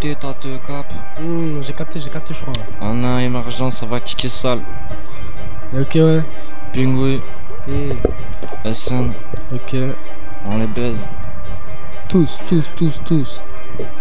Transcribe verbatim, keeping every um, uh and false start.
Ok, t'as te cap. Hmm, j'ai capté, j'ai capté, je crois. On a émergence, ça va kicker sale. Ok, ouais. Pingui, Hmm, S N, ok. on les baise. Tous, tous, tous, tous.